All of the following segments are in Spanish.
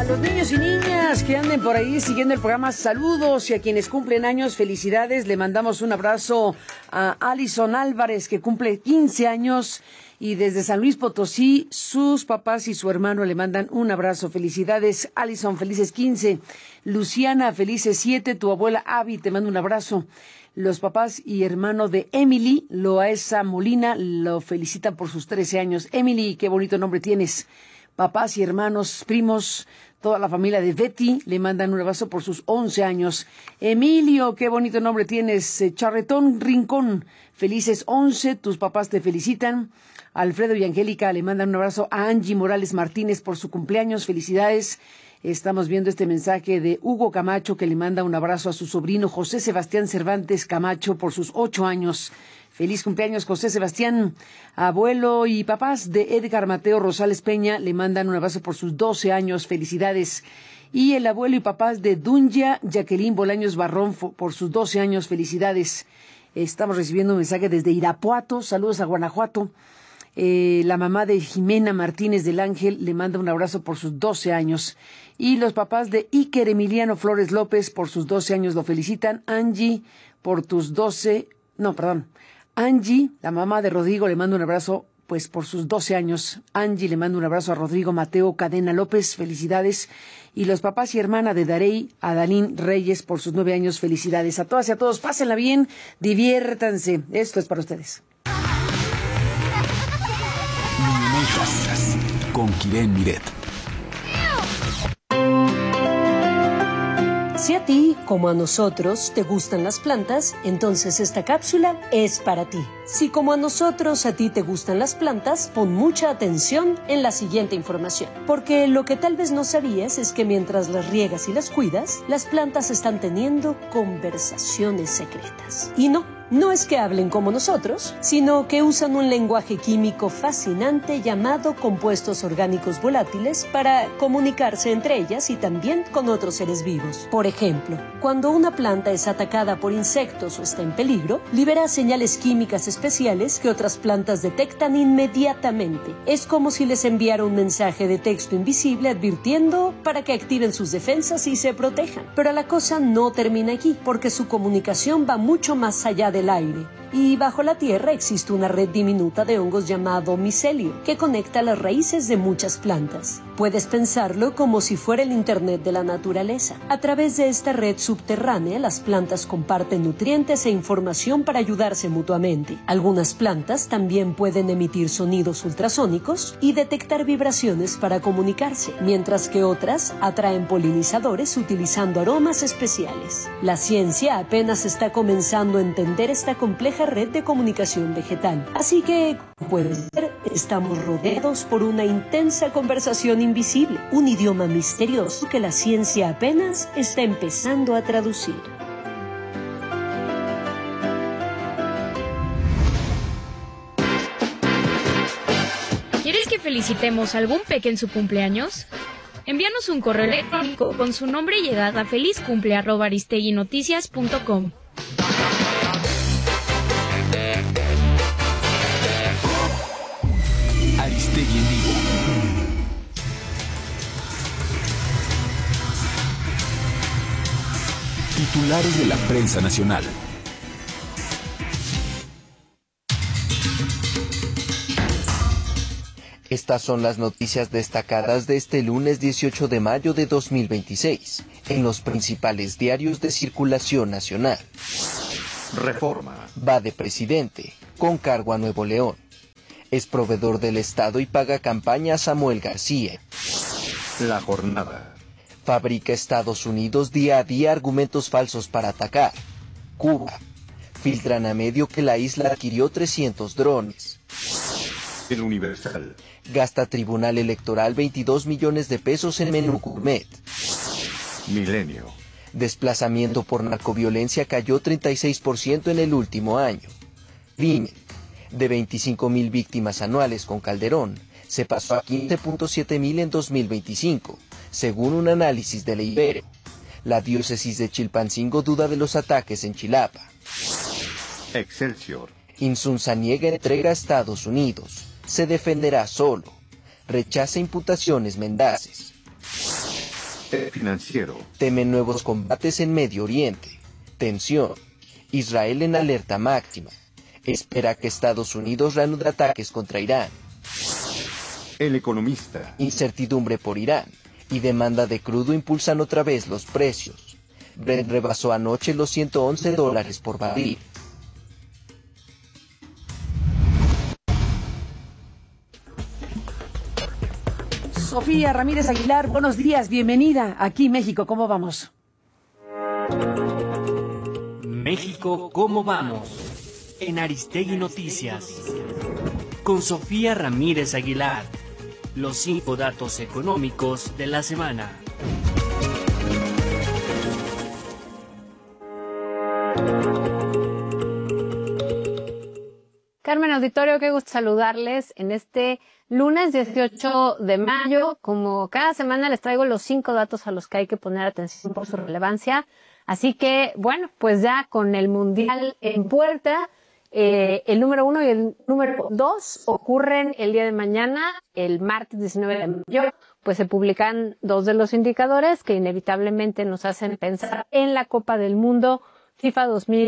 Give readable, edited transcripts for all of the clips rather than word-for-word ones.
los niños y niñas que anden por ahí siguiendo el programa, saludos, y a quienes cumplen años, felicidades. Le mandamos un abrazo a Alison Álvarez, que cumple 15 años, y desde San Luis Potosí, sus papás y su hermano le mandan un abrazo. Felicidades, Alison, felices 15. Luciana, felices 7. Tu abuela Abby te manda un abrazo. Los papás y hermano de Emily, Loaesa Molina, lo felicitan por sus 13 años. Emily, qué bonito nombre tienes. Papás y hermanos, primos, toda la familia de Betty le mandan un abrazo por sus 11 años. Emilio, qué bonito nombre tienes. Charretón Rincón, felices 11, tus papás te felicitan. Alfredo y Angélica le mandan un abrazo a Angie Morales Martínez por su cumpleaños, felicidades. Estamos viendo este mensaje de Hugo Camacho, que le manda un abrazo a su sobrino José Sebastián Cervantes Camacho por sus 8 años. Feliz cumpleaños, José Sebastián. Abuelo y papás de Edgar Mateo Rosales Peña le mandan un abrazo por sus 12 años. Felicidades. Y el abuelo y papás de Dunya Jacqueline Bolaños Barrón por sus 12 años. Felicidades. Estamos recibiendo un mensaje desde Irapuato. Saludos a Guanajuato. La mamá de Jimena Martínez del Ángel le manda un abrazo por sus 12 años. Y los papás de Iker Emiliano Flores López por sus 12 años lo felicitan. Angie, por tus 12... No, perdón. Angie, la mamá de Rodrigo, le manda un abrazo, pues, por sus 12 años. Angie le manda un abrazo a Rodrigo Mateo Cadena López, felicidades. Y los papás y hermana de Darey, Adalín Reyes, por sus 9 años, felicidades. A todas y a todos, pásenla bien, diviértanse. Esto es para ustedes. Luminotras, con Keren Miret. Si a ti, como a nosotros, te gustan las plantas, entonces esta cápsula es para ti. Si como a nosotros a ti te gustan las plantas, pon mucha atención en la siguiente información. Porque lo que tal vez no sabías es que mientras las riegas y las cuidas, las plantas están teniendo conversaciones secretas. Y no es que hablen como nosotros, sino que usan un lenguaje químico fascinante llamado compuestos orgánicos volátiles para comunicarse entre ellas y también con otros seres vivos. Por ejemplo, cuando una planta es atacada por insectos o está en peligro, libera señales químicas especiales que otras plantas detectan inmediatamente. Es como si les enviara un mensaje de texto invisible advirtiendo para que activen sus defensas y se protejan. Pero la cosa no termina aquí, porque su comunicación va mucho más allá del aire. Y bajo la tierra existe una red diminuta de hongos llamado micelio, que conecta las raíces de muchas plantas. Puedes pensarlo como si fuera el Internet de la naturaleza. A través de esta red subterránea, las plantas comparten nutrientes e información para ayudarse mutuamente. Algunas plantas también pueden emitir sonidos ultrasónicos y detectar vibraciones para comunicarse, mientras que otras atraen polinizadores utilizando aromas especiales. La ciencia apenas está comenzando a entender esta compleja red de comunicación vegetal. Así que, como pueden ver, estamos rodeados por una intensa conversación invisible, un idioma misterioso que la ciencia apenas está empezando a traducir. ¿Quieres que felicitemos a algún peque en su cumpleaños? Envíanos un correo electrónico con su nombre y edad a felizcumple@aristeguinoticias.com. Aristegui en vivo. Titulares de la prensa nacional. Estas son las noticias destacadas de este lunes 18 de mayo de 2026 en los principales diarios de circulación nacional. Reforma. Va de presidente, con cargo a Nuevo León. Es proveedor del Estado y paga campaña a Samuel García. La jornada. Fabrica Estados Unidos día a día argumentos falsos para atacar. Cuba. Filtran a medio que la isla adquirió 300 drones. El Universal. Gasta Tribunal Electoral 22 millones de pesos en menú gourmet. Milenio. Desplazamiento por narcoviolencia cayó 36% en el último año. Crimen. De 25,000 víctimas anuales con Calderón, se pasó a 15,700 en 2025, según un análisis de la Ibero. La diócesis de Chilpancingo duda de los ataques en Chilapa. Excelsior. Insunza niega entrega a Estados Unidos. Se defenderá solo. Rechaza imputaciones mendaces. Financiero. Temen nuevos combates en Medio Oriente. Tensión. Israel en alerta máxima. Espera que Estados Unidos reanude ataques contra Irán. El Economista. Incertidumbre por Irán y demanda de crudo impulsan otra vez los precios. Brent rebasó anoche los $111 por barril. Sofía Ramírez Aguilar, buenos días, bienvenida aquí México, ¿cómo vamos? México, ¿cómo vamos? En Aristegui Noticias. Con Sofía Ramírez Aguilar. Los 5 datos económicos de la semana. Carmen Auditorio, qué gusto saludarles en este lunes 18 de mayo. Como cada semana les traigo los 5 datos a los que hay que poner atención por su relevancia. Así que, bueno, pues ya con el Mundial en puerta, el número 1 y el número 2 ocurren el día de mañana, el martes 19 de mayo, pues se publican 2 de los indicadores que inevitablemente nos hacen pensar en la Copa del Mundo FIFA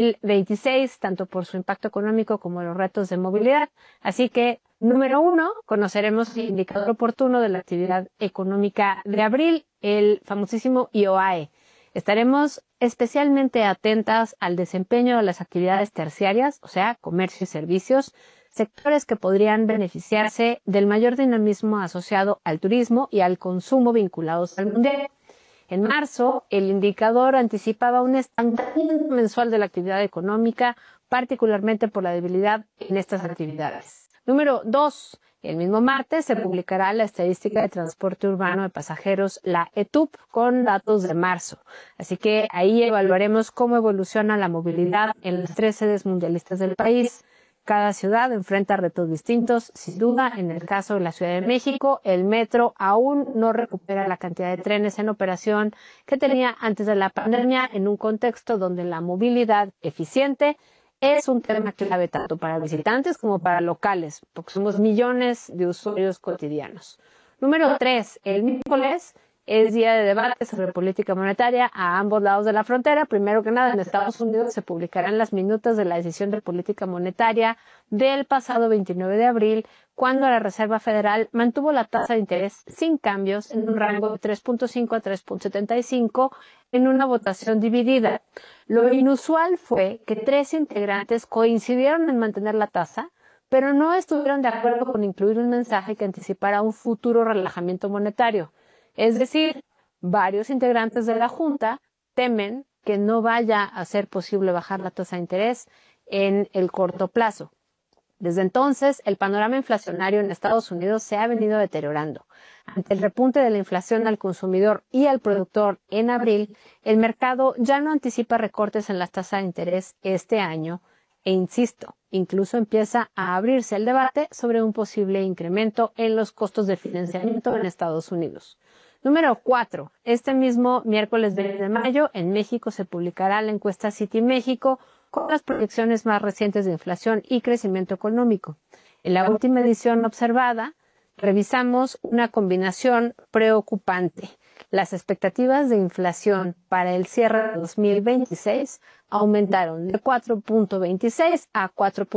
2026, tanto por su impacto económico como los retos de movilidad. Así que, número 1, conoceremos el indicador oportuno de la actividad económica de abril, el famosísimo IOAE. Estaremos especialmente atentas al desempeño de las actividades terciarias, o sea, comercio y servicios, sectores que podrían beneficiarse del mayor dinamismo asociado al turismo y al consumo vinculados al mundial. En marzo, el indicador anticipaba un estancamiento mensual de la actividad económica, particularmente por la debilidad en estas actividades. Número 2. El mismo martes se publicará la estadística de transporte urbano de pasajeros, la ETUP, con datos de marzo. Así que ahí evaluaremos cómo evoluciona la movilidad en las 3 sedes mundialistas del país. Cada ciudad enfrenta retos distintos. Sin duda, en el caso de la Ciudad de México, el metro aún no recupera la cantidad de trenes en operación que tenía antes de la pandemia, en un contexto donde la movilidad eficiente es un tema clave tanto para visitantes como para locales, porque somos millones de usuarios cotidianos. Número 3. El miércoles es día de debate sobre política monetaria a ambos lados de la frontera. Primero que nada, en Estados Unidos se publicarán las minutas de la decisión de política monetaria del pasado 29 de abril, cuando la Reserva Federal mantuvo la tasa de interés sin cambios en un rango de 3.5 a 3.75 en una votación dividida. Lo inusual fue que 3 integrantes coincidieron en mantener la tasa, pero no estuvieron de acuerdo con incluir un mensaje que anticipara un futuro relajamiento monetario. Es decir, varios integrantes de la Junta temen que no vaya a ser posible bajar la tasa de interés en el corto plazo. Desde entonces, el panorama inflacionario en Estados Unidos se ha venido deteriorando. Ante el repunte de la inflación al consumidor y al productor en abril, el mercado ya no anticipa recortes en las tasas de interés este año e, insisto, incluso empieza a abrirse el debate sobre un posible incremento en los costos de financiamiento en Estados Unidos. Número 4. Este mismo miércoles 20 de mayo, en México se publicará la encuesta Citi México con las proyecciones más recientes de inflación y crecimiento económico. En la última edición observada, revisamos una combinación preocupante. Las expectativas de inflación para el cierre de 2026 aumentaron de 4.26 a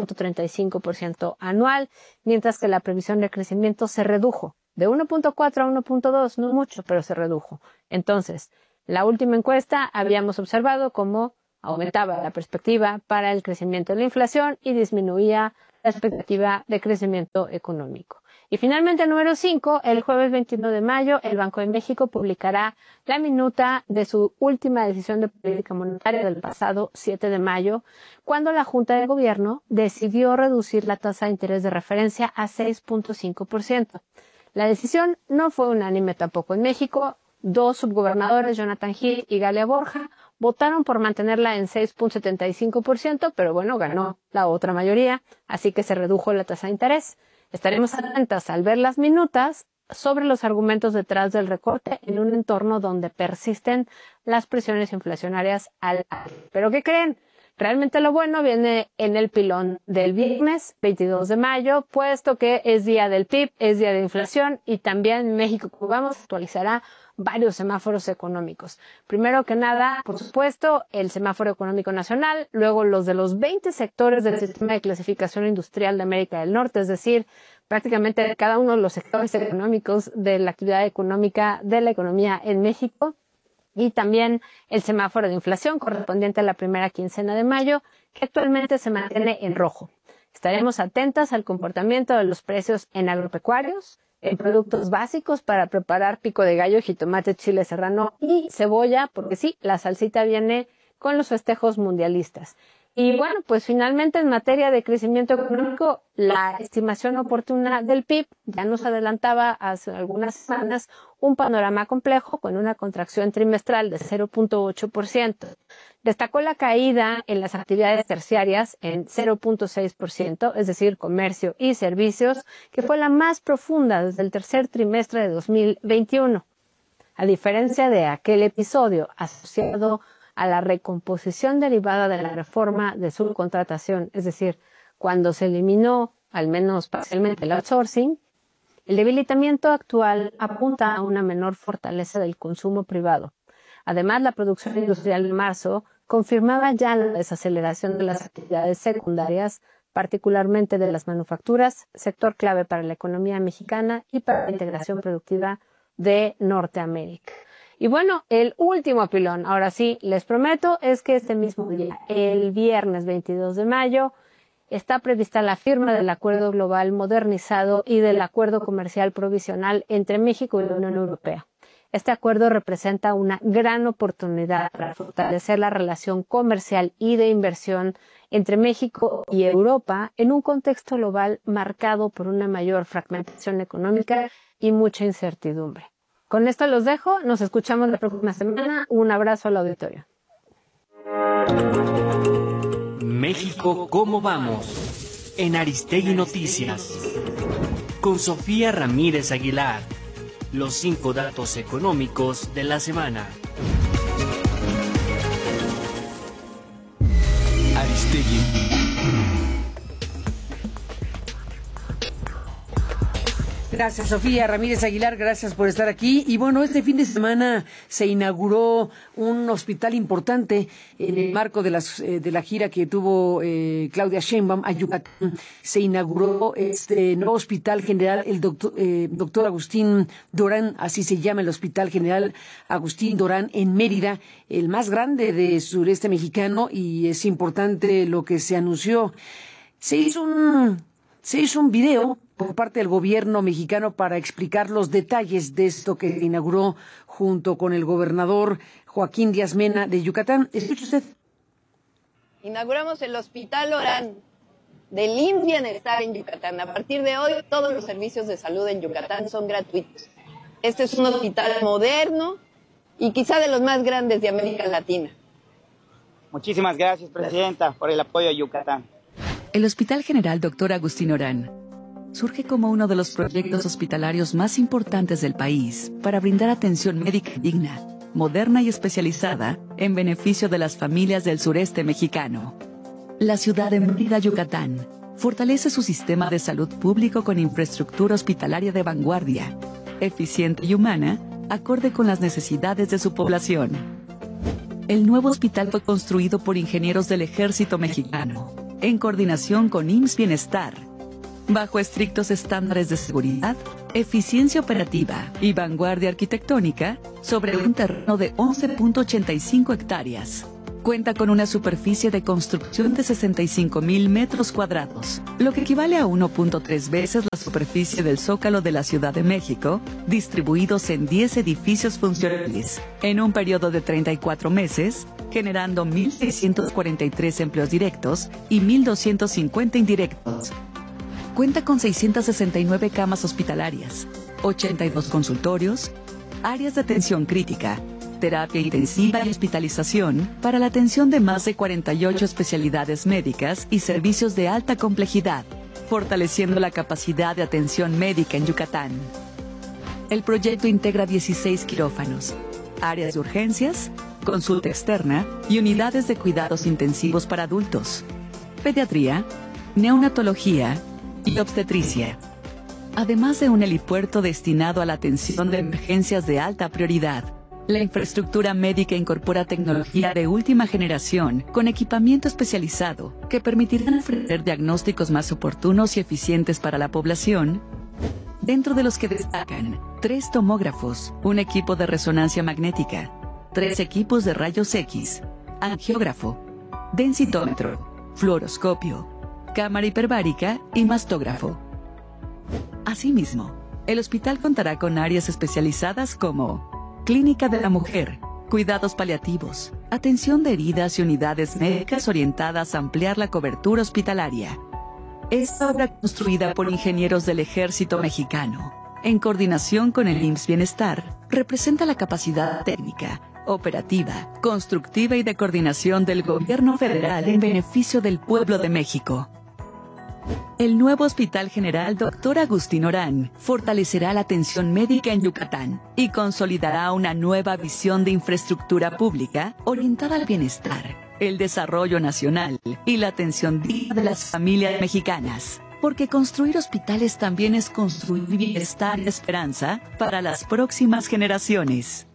4.35% anual, mientras que la previsión de crecimiento se redujo de 1.4 a 1.2, no mucho, pero se redujo. Entonces, la última encuesta habíamos observado cómo aumentaba la perspectiva para el crecimiento de la inflación y disminuía la expectativa de crecimiento económico. Y finalmente, el número 5, el jueves 21 de mayo, el Banco de México publicará la minuta de su última decisión de política monetaria del pasado 7 de mayo, cuando la Junta de Gobierno decidió reducir la tasa de interés de referencia a 6.5%. La decisión no fue unánime tampoco en México. 2 subgobernadores, Jonathan Heath y Galia Borja, votaron por mantenerla en 6.75%, pero bueno, ganó la otra mayoría, así que se redujo la tasa de interés. Estaremos atentas al ver las minutas sobre los argumentos detrás del recorte en un entorno donde persisten las presiones inflacionarias al aire. ¿Pero qué creen? Realmente lo bueno viene en el pilón del viernes 22 de mayo, puesto que es día del PIB, es día de inflación y también México, como vamos, actualizará varios semáforos económicos. Primero que nada, por supuesto, el semáforo económico nacional, luego los de los 20 sectores del sistema de clasificación industrial de América del Norte, es decir, prácticamente cada uno de los sectores económicos de la actividad económica de la economía en México, y también el semáforo de inflación correspondiente a la primera quincena de mayo, que actualmente se mantiene en rojo. Estaremos atentas al comportamiento de los precios en agropecuarios, en productos básicos para preparar pico de gallo, jitomate, chile serrano y cebolla, porque sí, la salsita viene con los festejos mundialistas. Y bueno, pues finalmente en materia de crecimiento económico, la estimación oportuna del PIB ya nos adelantaba hace algunas semanas un panorama complejo con una contracción trimestral de 0.8%. Destacó la caída en las actividades terciarias en 0.6%, es decir, comercio y servicios, que fue la más profunda desde el tercer trimestre de 2021. A diferencia de aquel episodio asociado a la recomposición derivada de la reforma de subcontratación, es decir, cuando se eliminó, al menos parcialmente, el outsourcing, el debilitamiento actual apunta a una menor fortaleza del consumo privado. Además, la producción industrial de marzo confirmaba ya la desaceleración de las actividades secundarias, particularmente de las manufacturas, sector clave para la economía mexicana y para la integración productiva de Norteamérica. Y bueno, el último pilón, ahora sí, les prometo, es que este mismo día, el viernes 22 de mayo, está prevista la firma del Acuerdo Global Modernizado y del Acuerdo Comercial Provisional entre México y la Unión Europea. Este acuerdo representa una gran oportunidad para fortalecer la relación comercial y de inversión entre México y Europa en un contexto global marcado por una mayor fragmentación económica y mucha incertidumbre. Con esto los dejo, nos escuchamos la próxima semana. Un abrazo al auditorio. México, ¿cómo vamos? En Aristegui Noticias. Con Sofía Ramírez Aguilar. Los 5 datos económicos de la semana. Aristegui. Gracias, Sofía Ramírez Aguilar, gracias por estar aquí. Y bueno, este fin de semana se inauguró un hospital importante en el marco de la gira que tuvo Claudia Sheinbaum a Yucatán. Se inauguró este nuevo hospital general, el doctor Agustín Dorán, así se llama el Hospital General Agustín Dorán en Mérida, el más grande de sureste mexicano, y es importante lo que se anunció. Se hizo un video por parte del gobierno mexicano para explicar los detalles de esto que se inauguró junto con el gobernador Joaquín Díaz Mena de Yucatán. Escuche usted. Inauguramos el Hospital Orán del IMSS Bienestar en Yucatán. A partir de hoy, todos los servicios de salud en Yucatán son gratuitos. Este es un hospital moderno y quizá de los más grandes de América Latina. Muchísimas gracias, Presidenta, por el apoyo a Yucatán. El Hospital General Dr. Agustín Orán surge como uno de los proyectos hospitalarios más importantes del país para brindar atención médica digna, moderna y especializada en beneficio de las familias del sureste mexicano. La ciudad de Mérida, Yucatán, fortalece su sistema de salud público con infraestructura hospitalaria de vanguardia, eficiente y humana, acorde con las necesidades de su población. El nuevo hospital fue construido por ingenieros del Ejército Mexicano, en coordinación con IMSS Bienestar, bajo estrictos estándares de seguridad, eficiencia operativa y vanguardia arquitectónica, sobre un terreno de 11.85 hectáreas. Cuenta con una superficie de construcción de 65,000 metros cuadrados, lo que equivale a 1.3 veces la superficie del Zócalo de la Ciudad de México, distribuidos en 10 edificios funcionales, en un periodo de 34 meses, generando 1.643 empleos directos y 1.250 indirectos. Cuenta con 669 camas hospitalarias, 82 consultorios, áreas de atención crítica, terapia intensiva y hospitalización para la atención de más de 48 especialidades médicas y servicios de alta complejidad, fortaleciendo la capacidad de atención médica en Yucatán. El proyecto integra 16 quirófanos, áreas de urgencias, consulta externa y unidades de cuidados intensivos para adultos, pediatría, neonatología y obstetricia. Además de un helipuerto destinado a la atención de emergencias de alta prioridad. La infraestructura médica incorpora tecnología de última generación con equipamiento especializado que permitirán ofrecer diagnósticos más oportunos y eficientes para la población, dentro de los que destacan 3 tomógrafos, un equipo de resonancia magnética, 3 equipos de rayos X, angiógrafo, densitómetro, fluoroscopio, cámara hiperbárica y mastógrafo. Asimismo, el hospital contará con áreas especializadas como Clínica de la Mujer, cuidados paliativos, atención de heridas y unidades médicas orientadas a ampliar la cobertura hospitalaria. Esta obra construida por ingenieros del Ejército Mexicano, en coordinación con el IMSS Bienestar, representa la capacidad técnica, operativa, constructiva y de coordinación del gobierno federal en beneficio del pueblo de México. El nuevo Hospital General Dr. Agustín Orán fortalecerá la atención médica en Yucatán y consolidará una nueva visión de infraestructura pública orientada al bienestar, el desarrollo nacional y la atención digna de las familias mexicanas. Porque construir hospitales también es construir bienestar y esperanza para las próximas generaciones.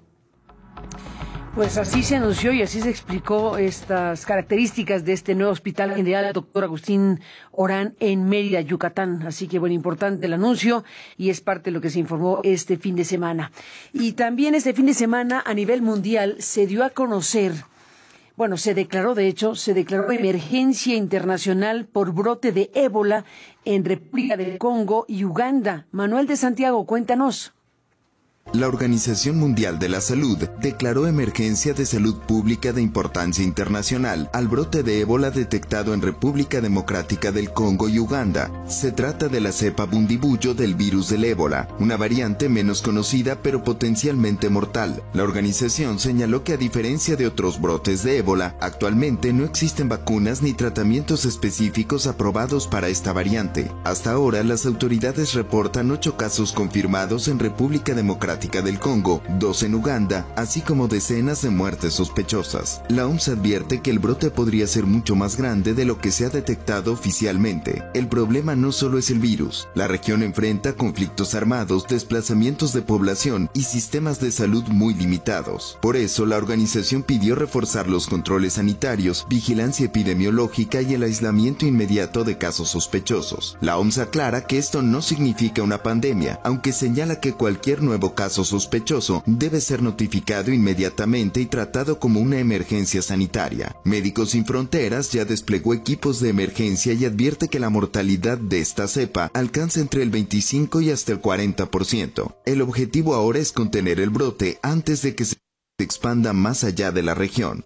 Pues así se anunció y así se explicó estas características de este nuevo Hospital General Dr. Agustín Orán en Mérida, Yucatán. Así que, bueno, importante el anuncio y es parte de lo que se informó este fin de semana. Y también este fin de semana a nivel mundial se dio a conocer, bueno, se declaró emergencia internacional por brote de ébola en República del Congo y Uganda. Manuel de Santiago, cuéntanos. La Organización Mundial de la Salud declaró emergencia de salud pública de importancia internacional al brote de ébola detectado en República Democrática del Congo y Uganda. Se trata de la cepa bundibugyo del virus del ébola, una variante menos conocida pero potencialmente mortal. La organización señaló que a diferencia de otros brotes de ébola, actualmente no existen vacunas ni tratamientos específicos aprobados para esta variante. Hasta ahora, las autoridades reportan 8 casos confirmados en República Democrática del Congo, 2 en Uganda, así como decenas de muertes sospechosas. La OMS advierte que el brote podría ser mucho más grande de lo que se ha detectado oficialmente. El problema no solo es el virus. La región enfrenta conflictos armados, desplazamientos de población y sistemas de salud muy limitados. Por eso, la organización pidió reforzar los controles sanitarios, vigilancia epidemiológica y el aislamiento inmediato de casos sospechosos. La OMS aclara que esto no significa una pandemia, aunque señala que cualquier nuevo caso sospechoso debe ser notificado inmediatamente y tratado como una emergencia sanitaria. Médicos Sin Fronteras ya desplegó equipos de emergencia y advierte que la mortalidad de esta cepa alcanza entre el 25 y hasta el 40%. El objetivo ahora es contener el brote antes de que se expanda más allá de la región.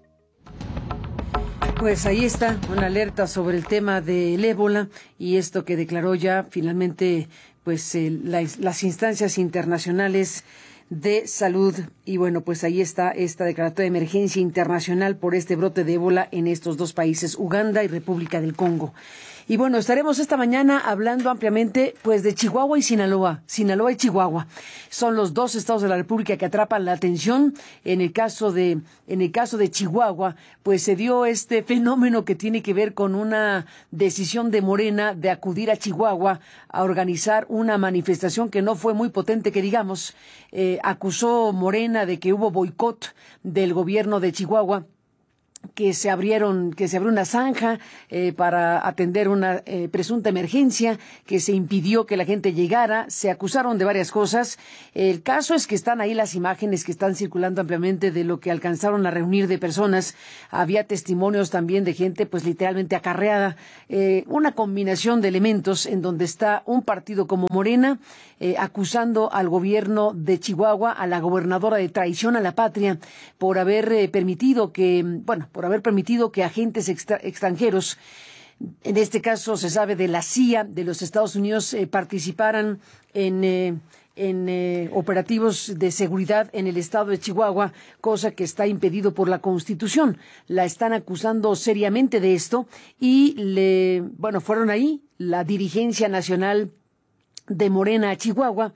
Pues ahí está una alerta sobre el tema del ébola y esto que declaró ya finalmente pues las instancias internacionales de salud. Y bueno, pues ahí está esta declaratoria de emergencia internacional por este brote de ébola en estos 2 países, Uganda y República del Congo. Y bueno, estaremos esta mañana hablando ampliamente pues de Chihuahua y Sinaloa. Sinaloa y Chihuahua son los 2 estados de la República que atrapan la atención. En el caso de Chihuahua, pues se dio este fenómeno que tiene que ver con una decisión de Morena de acudir a Chihuahua a organizar una manifestación que no fue muy potente, que digamos. Acusó Morena de que hubo boicot del gobierno de Chihuahua, que se abrió una zanja para atender una presunta emergencia, que se impidió que la gente llegara. Se acusaron de varias cosas. El caso es que están ahí las imágenes que están circulando ampliamente de lo que alcanzaron a reunir de personas. Había testimonios también de gente pues literalmente acarreada. Una combinación de elementos en donde está un partido como Morena acusando al gobierno de Chihuahua, a la gobernadora, de traición a la patria por haber permitido que agentes extranjeros, en este caso se sabe de la CIA de los Estados Unidos, participaran en operativos de seguridad en el estado de Chihuahua, cosa que está impedido por la Constitución. La están acusando seriamente de esto y fueron ahí la dirigencia nacional de Morena a Chihuahua.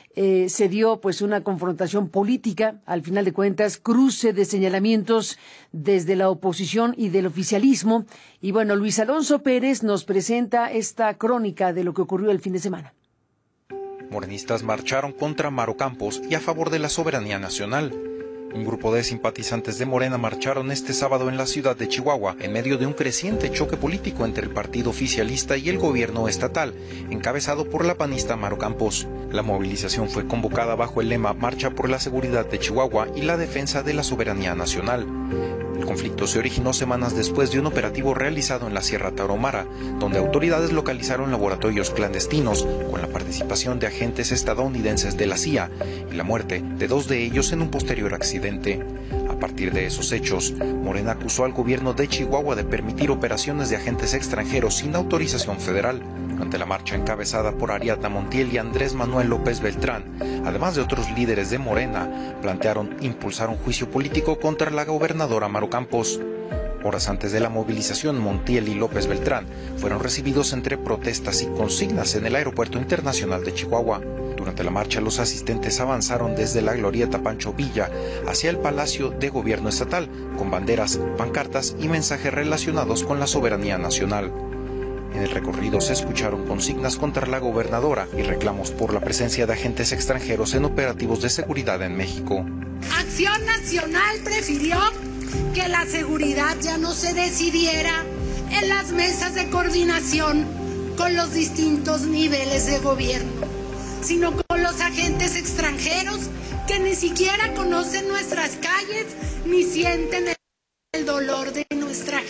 se dio pues una confrontación política, al final de cuentas, cruce de señalamientos desde la oposición y del oficialismo. Y bueno, Luis Alonso Pérez nos presenta esta crónica de lo que ocurrió el fin de semana. Morenistas marcharon contra Maru Campos y a favor de la soberanía nacional. Un grupo de simpatizantes de Morena marcharon este sábado en la ciudad de Chihuahua en medio de un creciente choque político entre el partido oficialista y el gobierno estatal, encabezado por la panista Maru Campos. La movilización fue convocada bajo el lema Marcha por la Seguridad de Chihuahua y la Defensa de la Soberanía Nacional. El conflicto se originó semanas después de un operativo realizado en la Sierra Tarahumara, donde autoridades localizaron laboratorios clandestinos con la participación de agentes estadounidenses de la CIA y la muerte de 2 de ellos en un posterior accidente. A partir de esos hechos, Morena acusó al gobierno de Chihuahua de permitir operaciones de agentes extranjeros sin autorización federal. Durante la marcha encabezada por Ariadna Montiel y Andrés Manuel López Beltrán, además de otros líderes de Morena, plantearon impulsar un juicio político contra la gobernadora Maru Campos. Horas antes de la movilización, Montiel y López Beltrán fueron recibidos entre protestas y consignas en el Aeropuerto Internacional de Chihuahua. Durante la marcha, los asistentes avanzaron desde la glorieta Pancho Villa hacia el Palacio de Gobierno Estatal, con banderas, pancartas y mensajes relacionados con la soberanía nacional. En el recorrido se escucharon consignas contra la gobernadora y reclamos por la presencia de agentes extranjeros en operativos de seguridad en México. Acción Nacional prefirió que la seguridad ya no se decidiera en las mesas de coordinación con los distintos niveles de gobierno, sino con los agentes extranjeros que ni siquiera conocen nuestras calles ni sienten el dolor de nuestra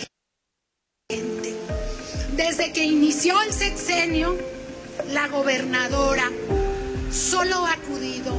gente. Desde que inició el sexenio, la gobernadora solo ha acudido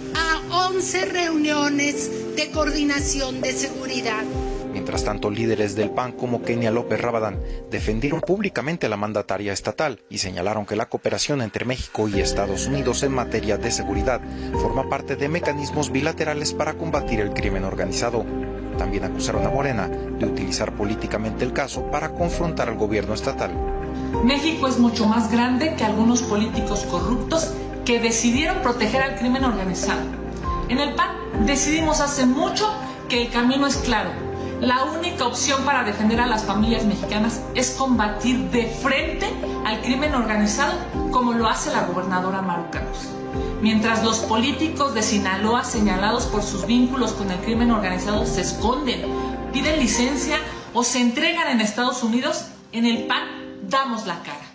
a 11 reuniones de coordinación de seguridad. Mientras tanto, líderes del PAN como Kenia López Rabadán defendieron públicamente a la mandataria estatal y señalaron que la cooperación entre México y Estados Unidos en materia de seguridad forma parte de mecanismos bilaterales para combatir el crimen organizado. También acusaron a Morena de utilizar políticamente el caso para confrontar al gobierno estatal. México es mucho más grande que algunos políticos corruptos que decidieron proteger al crimen organizado. En el PAN decidimos hace mucho que el camino es claro. La única opción para defender a las familias mexicanas es combatir de frente al crimen organizado como lo hace la gobernadora Maru Campos. Mientras los políticos de Sinaloa señalados por sus vínculos con el crimen organizado se esconden, piden licencia o se entregan en Estados Unidos, en el PAN damos la cara.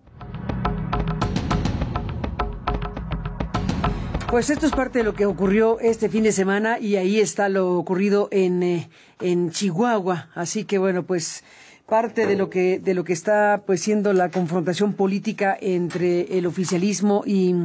Pues esto es parte de lo que ocurrió este fin de semana y ahí está lo ocurrido en Chihuahua. Así que bueno, pues parte de lo que está pues siendo la confrontación política entre el oficialismo y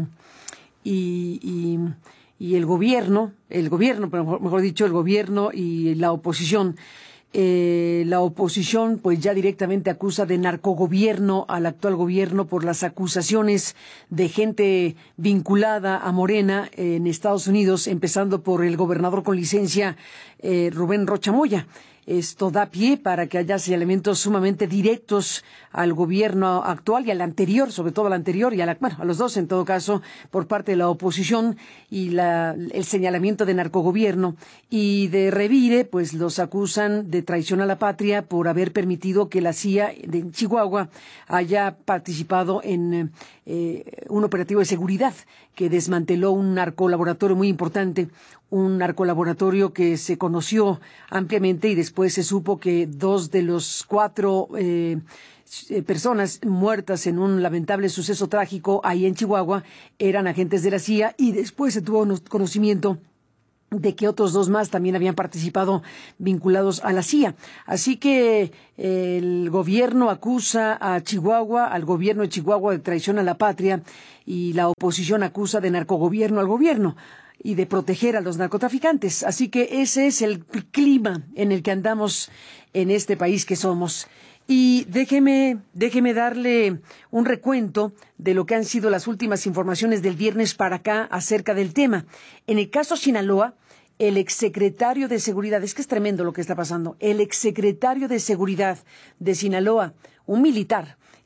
el gobierno, pero mejor dicho, el gobierno y la oposición. La oposición pues ya directamente acusa de narcogobierno al actual gobierno por las acusaciones de gente vinculada a Morena en Estados Unidos, empezando por el gobernador con licencia Rubén Rocha Moya. Esto da pie para que haya señalamientos sumamente directos al gobierno actual y al anterior, sobre todo al anterior y a los dos en todo caso, por parte de la oposición y el señalamiento de narcogobierno. Y de revire, pues los acusan de traición a la patria por haber permitido que la CIA de Chihuahua haya participado en un operativo de seguridad que desmanteló un narcolaboratorio muy importante, un narcolaboratorio que se conoció ampliamente y después se supo que 2 de los 4 personas muertas en un lamentable suceso trágico ahí en Chihuahua eran agentes de la CIA y después se tuvo conocimiento de que otros 2 más también habían participado vinculados a la CIA. Así que el gobierno acusa a Chihuahua, al gobierno de Chihuahua de traición a la patria y la oposición acusa de narcogobierno al gobierno y de proteger a los narcotraficantes. Así que ese es el clima en el que andamos en este país que somos. Y déjeme darle un recuento de lo que han sido las últimas informaciones del viernes para acá acerca del tema. En el caso Sinaloa, el exsecretario de Seguridad, es que es tremendo lo que está pasando, el exsecretario de Seguridad de Sinaloa, un militar,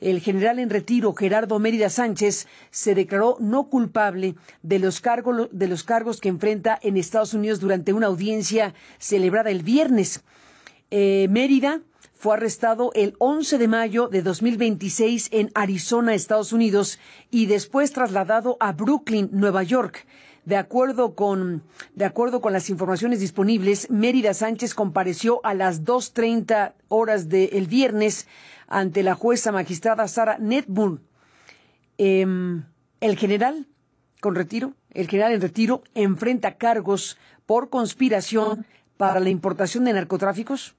El general en retiro, Gerardo Mérida Sánchez, se declaró no culpable de los cargos que enfrenta en Estados Unidos durante una audiencia celebrada el viernes. Mérida fue arrestado el 11 de mayo de 2026 en Arizona, Estados Unidos, y después trasladado a Brooklyn, Nueva York. De acuerdo con las informaciones disponibles, Mérida Sánchez compareció a las 2:30 horas del viernes ante la jueza magistrada Sara Netburn. El general en retiro enfrenta cargos por conspiración para la importación de narcóticos,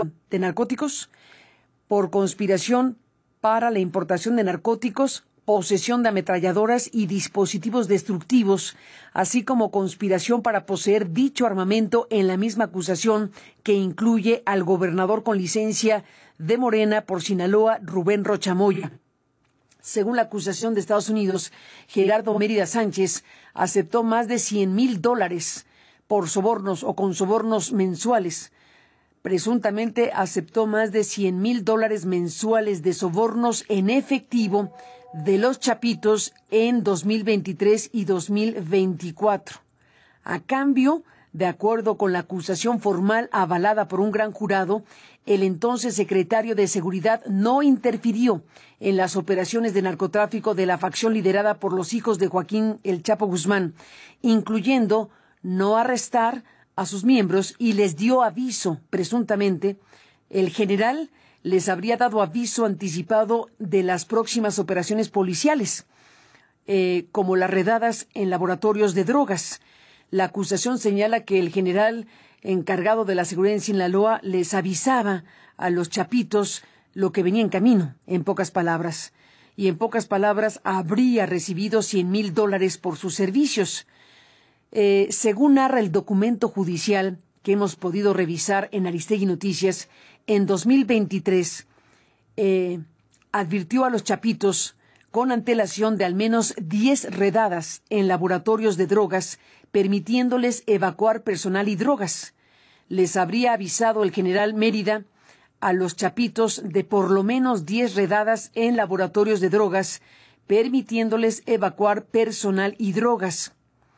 por conspiración para la importación de narcóticos, posesión de ametralladoras y dispositivos destructivos, así como conspiración para poseer dicho armamento, en la misma acusación que incluye al gobernador con licencia de Morena por Sinaloa, Rubén Rocha Moya. Según la acusación de Estados Unidos, Gerardo Mérida Sánchez aceptó más de $100,000 por sobornos o con sobornos mensuales. Presuntamente aceptó más de $100,000 mensuales de sobornos en efectivo de los Chapitos en 2023 y 2024. A cambio, de acuerdo con la acusación formal avalada por un gran jurado, el entonces secretario de Seguridad no interfirió en las operaciones de narcotráfico de la facción liderada por los hijos de Joaquín El Chapo Guzmán, incluyendo no arrestar a sus miembros, y les dio aviso, presuntamente. El general les habría dado aviso anticipado de las próximas operaciones policiales, como las redadas en laboratorios de drogas. La acusación señala que el general encargado de la seguridad en Sinaloa les avisaba a los Chapitos lo que venía en camino, en pocas palabras. Y en pocas palabras, habría recibido $100,000 por sus servicios. Según narra el documento judicial que hemos podido revisar en Aristegui Noticias, en 2023 advirtió a los Chapitos con antelación de al menos 10 redadas en laboratorios de drogas, permitiéndoles evacuar personal y drogas. Les habría avisado el general Mérida a los Chapitos de por lo menos 10 redadas en laboratorios de drogas, permitiéndoles evacuar personal y drogas.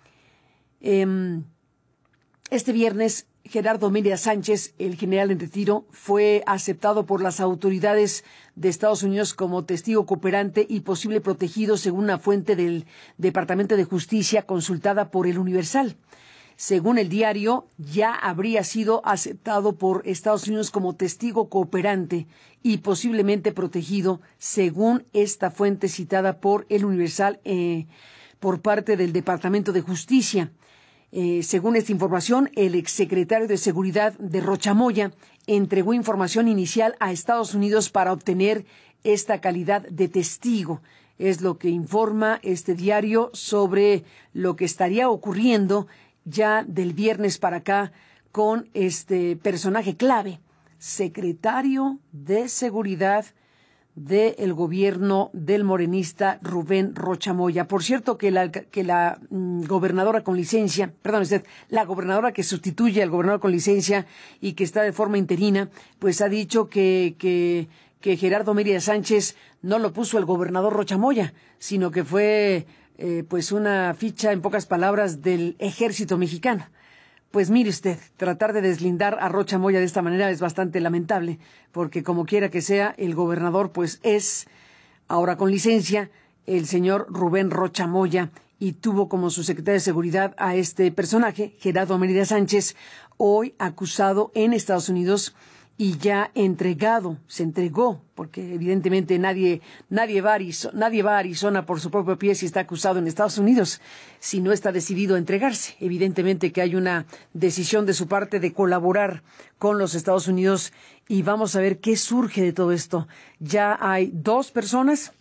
Este viernes, Gerardo Mérida Sánchez, el general en retiro, fue aceptado por las autoridades de Estados Unidos como testigo cooperante y posible protegido, según una fuente del Departamento de Justicia consultada por El Universal. Según el diario, ya habría sido aceptado por Estados Unidos como testigo cooperante y posiblemente protegido, según esta fuente citada por El Universal por parte del Departamento de Justicia. Según esta información, el exsecretario de Seguridad de Rocha Moya entregó información inicial a Estados Unidos para obtener esta calidad de testigo. Es lo que informa este diario sobre lo que estaría ocurriendo ya del viernes para acá con este personaje clave, secretario de Seguridad del gobierno del morenista Rubén Rocha Moya. Por cierto, que la gobernadora con licencia, la gobernadora que sustituye al gobernador con licencia y que está de forma interina, pues ha dicho que Gerardo Mérida Sánchez no lo puso el gobernador Rocha Moya, sino que fue pues una ficha, en pocas palabras, del ejército mexicano. Pues mire usted, tratar de deslindar a Rocha Moya de esta manera es bastante lamentable, porque como quiera que sea, el gobernador pues es, ahora con licencia, el señor Rubén Rocha Moya, y tuvo como su secretario de Seguridad a este personaje, Gerardo Mérida Sánchez, hoy acusado en Estados Unidos y ya se entregó, porque evidentemente nadie va a Arizona por su propio pie si está acusado en Estados Unidos, si no está decidido a entregarse. Evidentemente que hay una decisión de su parte de colaborar con los Estados Unidos, y vamos a ver qué surge de todo esto. Ya hay dos personas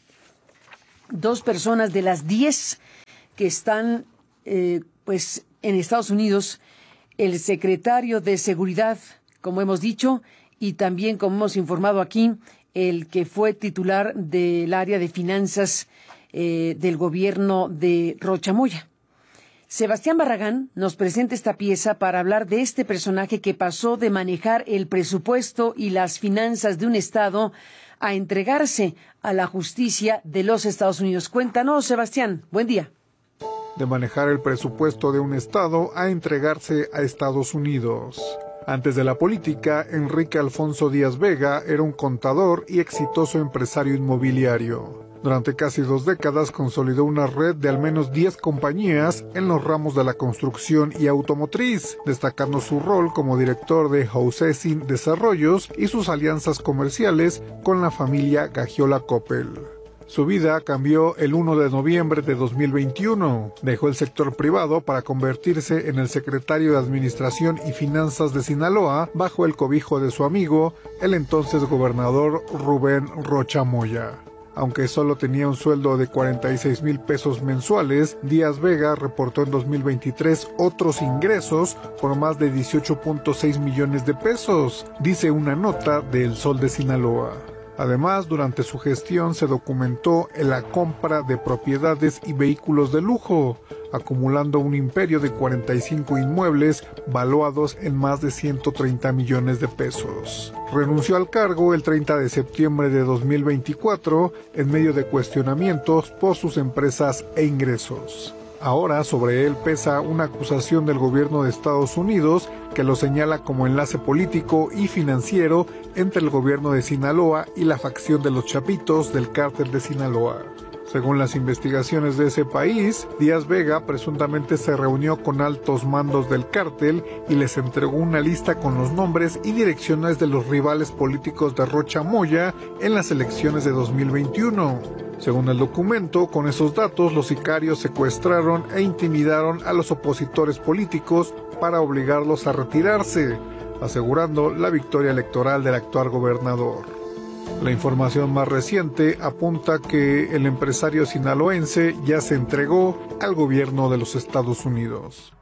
de las 10 que están pues en Estados Unidos, el secretario de Seguridad, como hemos dicho, y también, como hemos informado aquí, el que fue titular del área de finanzas del gobierno de Rocha Moya. Sebastián Barragán nos presenta esta pieza para hablar de este personaje que pasó de manejar el presupuesto y las finanzas de un estado a entregarse a la justicia de los Estados Unidos. Cuéntanos, Sebastián. Buen día. De manejar el presupuesto de un estado a entregarse a Estados Unidos. Antes de la política, Enrique Alfonso Díaz Vega era un contador y exitoso empresario inmobiliario. Durante casi 2 décadas consolidó una red de al menos 10 compañías en los ramos de la construcción y automotriz, destacando su rol como director de Housesin Desarrollos y sus alianzas comerciales con la familia Gagiola Coppel. Su vida cambió el 1 de noviembre de 2021. Dejó el sector privado para convertirse en el secretario de Administración y Finanzas de Sinaloa bajo el cobijo de su amigo, el entonces gobernador Rubén Rocha Moya. Aunque solo tenía un sueldo de 46,000 pesos mensuales, Díaz Vega reportó en 2023 otros ingresos por más de 18.6 millones de pesos, dice una nota de El Sol de Sinaloa. Además, durante su gestión se documentó en la compra de propiedades y vehículos de lujo, acumulando un imperio de 45 inmuebles valuados en más de 130 millones de pesos. Renunció al cargo el 30 de septiembre de 2024 en medio de cuestionamientos por sus empresas e ingresos. Ahora sobre él pesa una acusación del gobierno de Estados Unidos que lo señala como enlace político y financiero entre el gobierno de Sinaloa y la facción de los Chapitos del Cártel de Sinaloa. Según las investigaciones de ese país, Díaz Vega presuntamente se reunió con altos mandos del cártel y les entregó una lista con los nombres y direcciones de los rivales políticos de Rocha Moya en las elecciones de 2021. Según el documento, con esos datos los sicarios secuestraron e intimidaron a los opositores políticos para obligarlos a retirarse, asegurando la victoria electoral del actual gobernador. La información más reciente apunta que el empresario sinaloense ya se entregó al gobierno de los Estados Unidos.